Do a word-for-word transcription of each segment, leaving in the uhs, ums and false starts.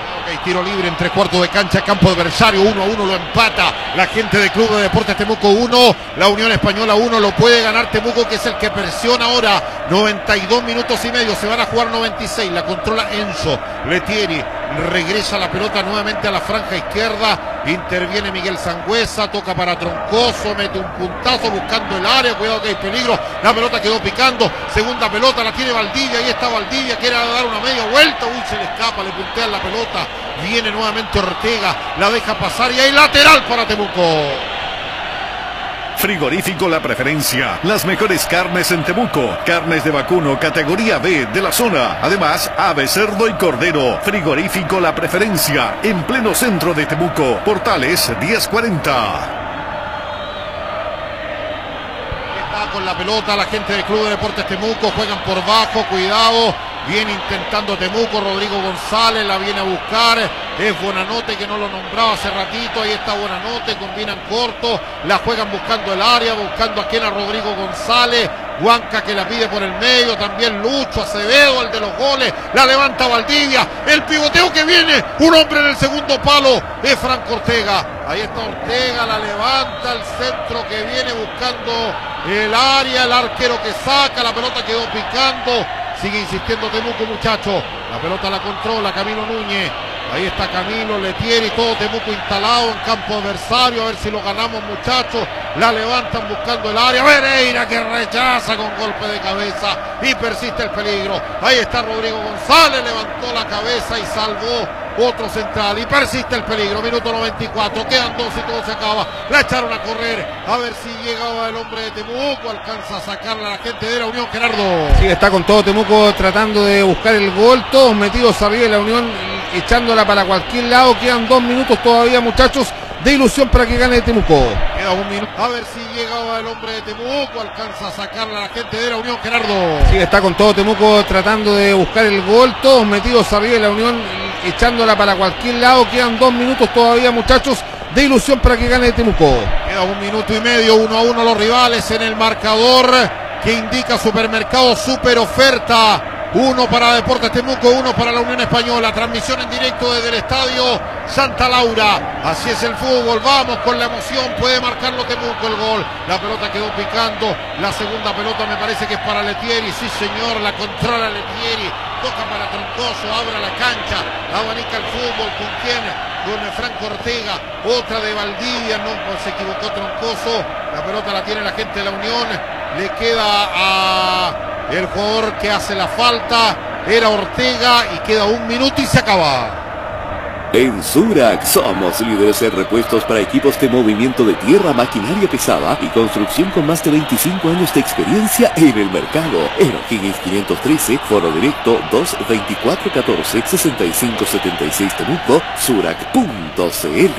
Ok, tiro libre entre cuartos de cancha, campo adversario, uno a uno lo empata la gente del Club de Deportes Temuco uno, la Unión Española uno, lo puede ganar Temuco, que es el que presiona ahora. Noventa y dos minutos y medio, se van a jugar noventa y seis, la controla Enzo Letieri, regresa la pelota nuevamente a la franja izquierda, interviene Miguel Sangüesa, toca para Troncoso, mete un puntazo buscando el área, cuidado que hay peligro, la pelota quedó picando, segunda pelota la tiene Valdivia, ahí está Valdivia, quiere dar una media vuelta, uy, se le escapa, le puntean la pelota, viene nuevamente Ortega, la deja pasar y hay lateral para Temuco. Frigorífico La Preferencia, las mejores carnes en Temuco, carnes de vacuno categoría B de la zona, además ave, cerdo y cordero. Frigorífico La Preferencia, en pleno centro de Temuco, Portales diez cuarenta. Está con la pelota la gente del Club de Deportes Temuco, juegan por bajo, cuidado, viene intentando Temuco, Rodrigo González la viene a buscar, es Buenanote que no lo nombraba hace ratito, ahí está Buenanote, combinan corto, la juegan buscando el área, buscando a quien, a Rodrigo González, Huanca que la pide por el medio, también Lucho Acevedo, el de los goles, la levanta Valdivia, el pivoteo que viene, un hombre en el segundo palo, es Franco Ortega, ahí está Ortega, la levanta, el centro que viene buscando el área, el arquero que saca, la pelota quedó picando, sigue insistiendo Temuco, muchachos, la pelota la controla Camilo Núñez, ahí está Camilo, Letieri, todo Temuco instalado en campo adversario, a ver si lo ganamos, muchachos, la levantan buscando el área, Pereira que rechaza con golpe de cabeza y persiste el peligro, ahí está Rodrigo González, levantó la cabeza y salvó otro central y persiste el peligro, minuto noventa y cuatro, quedan dos y todo se acaba, la echaron a correr, a ver si llegaba el hombre de Temuco, alcanza a sacarla a la gente de la Unión, Gerardo. Sí, está con todo Temuco tratando de buscar el gol, todos metidos arriba de la Unión, echándola para cualquier lado, quedan dos minutos todavía, muchachos, de ilusión para que gane Temuco. Queda un minuto, a ver si llegaba el hombre de Temuco, alcanza a sacarla a la gente de la Unión, Gerardo. Sí, está con todo Temuco tratando de buscar el gol, todos metidos arriba de la Unión, echándola para cualquier lado, quedan dos minutos todavía, muchachos, de ilusión para que gane Temuco. Queda un minuto y medio, uno a uno los rivales en el marcador que indica Supermercado Super Oferta. Uno para Deportes Temuco, uno para la Unión Española. Transmisión en directo desde el estadio Santa Laura. Así es el fútbol, vamos con la emoción. Puede marcarlo Temuco el gol. La pelota quedó picando. La segunda pelota me parece que es para Letieri. Sí señor, la controla Letieri. Toca para Troncoso, abre la cancha. Abanica el fútbol. ¿Con quién? Con Franco Ortega. Otra de Valdivia. No se equivocó Troncoso. La pelota la tiene la gente de la Unión. Le queda a... el jugador que hace la falta era Ortega y queda un minuto y se acaba. En Surac somos líderes en repuestos para equipos de movimiento de tierra, maquinaria pesada y construcción con más de veinticinco años de experiencia en el mercado. En O'Higgins quinientos trece, foro directo dos veinticuatro catorce sesenta y cinco setenta y seis Temuco, surac punto cl.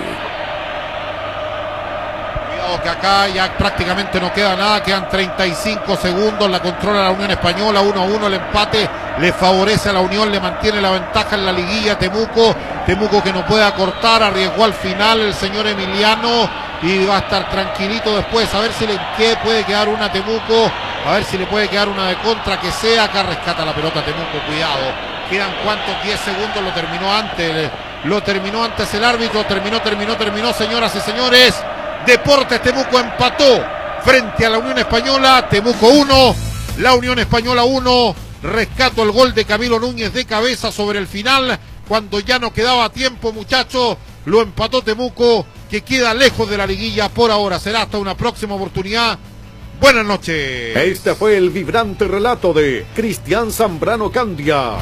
Que acá ya prácticamente no queda nada, quedan treinta y cinco segundos, la controla la Unión Española, uno a uno, el empate le favorece a la Unión, le mantiene la ventaja en la liguilla Temuco, Temuco que no puede acortar, arriesgó al final el señor Emiliano y va a estar tranquilito después, a ver si le puede quedar una a Temuco, a ver si le puede quedar una de contra que sea, acá rescata la pelota Temuco, cuidado, quedan cuántos, diez segundos, lo terminó antes, lo terminó antes el árbitro, terminó, terminó, terminó, señoras y señores. Deportes Temuco empató frente a la Unión Española, Temuco uno, la Unión Española uno, rescato el gol de Camilo Núñez de cabeza sobre el final, cuando ya no quedaba tiempo, muchachos, lo empató Temuco, que queda lejos de la liguilla por ahora, será hasta una próxima oportunidad. Buenas noches. Este fue el vibrante relato de Cristian Zambrano Candia.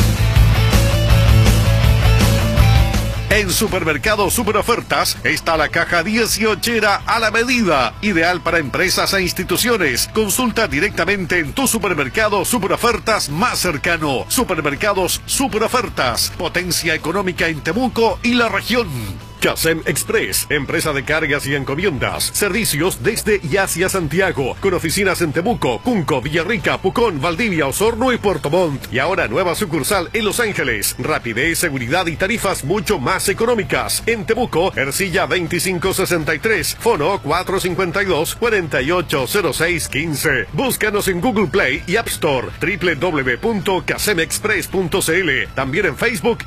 En Supermercado Super Ofertas está la caja dieciochera a la medida, ideal para empresas e instituciones. Consulta directamente en tu supermercado Super Ofertas más cercano. Supermercados Super Ofertas, potencia económica en Temuco y la región. Casem Express, empresa de cargas y encomiendas, servicios desde y hacia Santiago, con oficinas en Temuco, Cunco, Villarrica, Pucón, Valdivia, Osorno y Puerto Montt. Y ahora nueva sucursal en Los Ángeles. Rapidez, seguridad y tarifas mucho más económicas. En Temuco, Ercilla veinticinco sesenta y tres, fono cuatro cinco dos, cuatro ocho cero seis uno cinco. Búscanos en Google Play y App Store, doble u doble u doble u punto casem express punto cl. También en Facebook